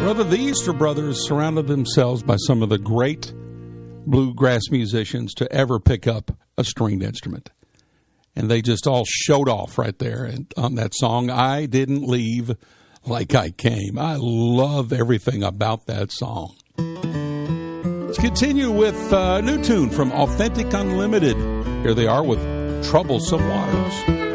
Brother, the Easter Brothers surrounded themselves by some of the great bluegrass musicians to ever pick up a stringed instrument. And they just all showed off right there on that song, I Didn't Leave Like I Came. I love everything about that song. Let's continue with a new tune from Authentic Unlimited. Here they are with Troublesome Waters.